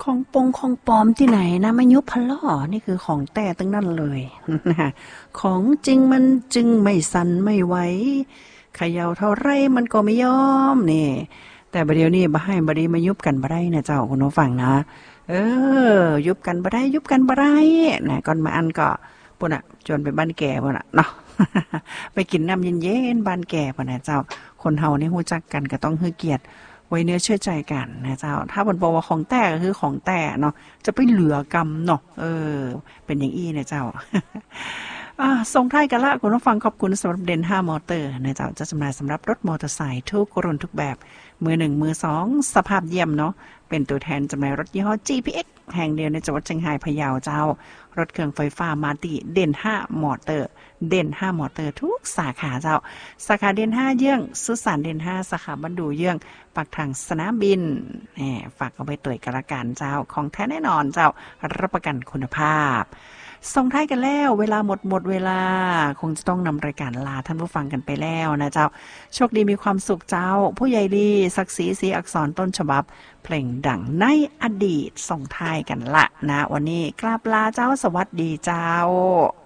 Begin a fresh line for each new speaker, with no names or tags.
ของปงของปลอมที่ไหนนะมายุบพะล่อนี่คือของแต่ตั้งนั่นเลยนะของจริงมันจึงไม่สั่นไม่ไหวเขย่าเท่าไรมันก็ไม่ยอมนี่แต่ประเดี๋ยวนี้บ่ให้บ่ดีมายุบกันบ่ได้นะเจ้าคุณผู้ฟังนะยุบกันบ่ได้ยุบกันบ่ได้นะก่อนมาอันก็ปุ่นอ่ะจนไปบ้านแก่ปุ่นอ่ะเนาะไปกินน้ำเย็นๆบ้านแก่ปุ่นนะเจ้าคนเฮานี่ฮู้จักกันก็ต้องให้เกียรติไว้เนื้อเชื่อใจกันนะเจ้าถ้าบนบอกว่าของแต่ก็คือของแต่เนาะจะไปเหลือกรรมเนาะเป็นอย่างอี้นะเจ้าส่งท้ายกันละคุณผู้ฟังขอบคุณสำหรับเด่น5มอเตอร์นะเจ้าจะจำหน่ายสำหรับรถมอเตอร์ไซค์ทุกรุ่นทุกแบบมือ1มือ2สภาพเยี่ยมเนาะเป็นตัวแทนจำหน่ายรถยี่ห้อ GPX แห่งเดียวในจังหวัดเชียงรายพะเยาเจ้ารถเครื่องไฟฟ้ามาติเด่น5มอเตอร์เด่น5มอเตอร์ทุกสาขาเจ้าสาขาเด่น5เยื่องสุสานเด่น5สาขาบันดูเยื่องปากทางสนามบินฝากเอาไปตรวจกระการเจ้าของแท้แน่นอนเจ้ารับประกันคุณภาพส่งท้ายกันแล้วเวลาหมดเวลาคงจะต้องนำรายการลาท่านผู้ฟังกันไปแล้วนะเจ้าโชคดีมีความสุขเจ้าผู้ใหญ่ดีศักดิ์ศรีศรีอักษรต้นฉบับเพลงดังในอดีตส่งท้ายกันละนะวันนี้กราบลาเจ้าสวัสดีเจ้า